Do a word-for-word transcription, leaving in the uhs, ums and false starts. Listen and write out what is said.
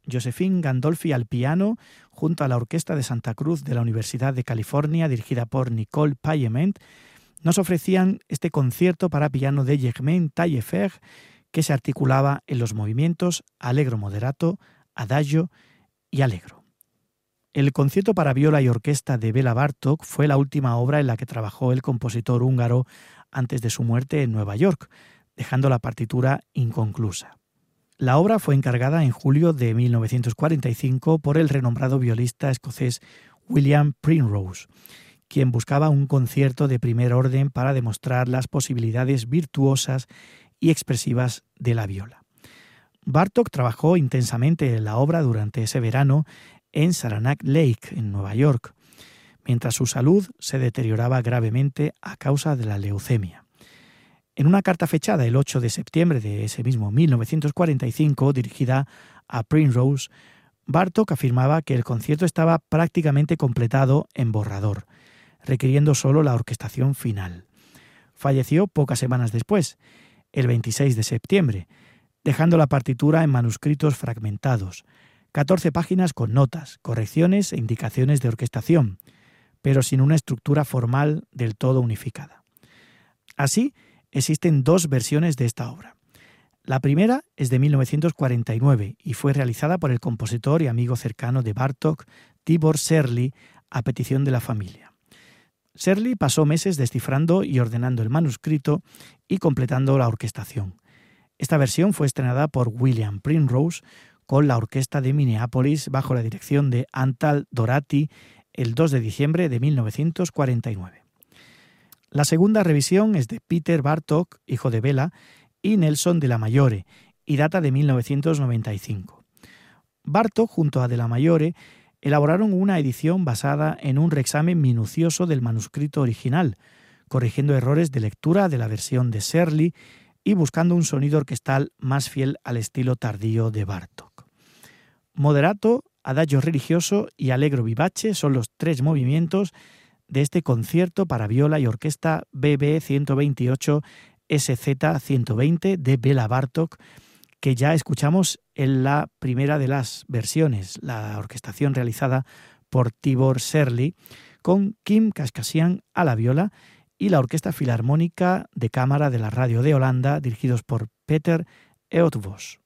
Josephine Gandolfi al piano, junto a la Orquesta de Santa Cruz de la Universidad de California, dirigida por Nicole Payement, nos ofrecían este concierto para piano de Germain Taillefer, que se articulaba en los movimientos allegro moderato, adagio y allegro. El concierto para viola y orquesta de Béla Bartók fue la última obra en la que trabajó el compositor húngaro antes de su muerte en Nueva York, dejando la partitura inconclusa. La obra fue encargada en julio de mil novecientos cuarenta y cinco por el renombrado violista escocés William Primrose, quien buscaba un concierto de primer orden para demostrar las posibilidades virtuosas y expresivas de la viola. Bartók trabajó intensamente en la obra durante ese verano en Saranac Lake, en Nueva York, mientras su salud se deterioraba gravemente a causa de la leucemia. En una carta fechada el ocho de septiembre de ese mismo mil novecientos cuarenta y cinco, dirigida a Primrose, Bartók afirmaba que el concierto estaba prácticamente completado en borrador, requiriendo solo la orquestación final. Falleció pocas semanas después, el veintiséis de septiembre, dejando la partitura en manuscritos fragmentados, catorce páginas con notas, correcciones e indicaciones de orquestación, pero sin una estructura formal del todo unificada. Así, existen dos versiones de esta obra. La primera es de mil novecientos cuarenta y nueve y fue realizada por el compositor y amigo cercano de Bartók, Tibor Serly, a petición de la familia. Serly pasó meses descifrando y ordenando el manuscrito y completando la orquestación. Esta versión fue estrenada por William Primrose con la Orquesta de Minneapolis bajo la dirección de Antal Dorati el dos de diciembre de mil novecientos cuarenta y nueve. La segunda revisión es de Peter Bartók, hijo de Béla, y Nelson de la Mayore, y data de mil novecientos noventa y cinco. Bartók junto a de la Mayore elaboraron una edición basada en un reexamen minucioso del manuscrito original, corrigiendo errores de lectura de la versión de Serly y buscando un sonido orquestal más fiel al estilo tardío de Bartók. Moderato, adagio religioso y allegro vivace son los tres movimientos de este concierto para viola y orquesta B B ciento veintiocho S Z ciento veinte de Béla Bartók, que ya escuchamos en la primera de las versiones, la orquestación realizada por Tibor Serly, con Kim Kaskasian a la viola y la Orquesta Filarmónica de Cámara de la Radio de Holanda, dirigidos por Peter Eötvös.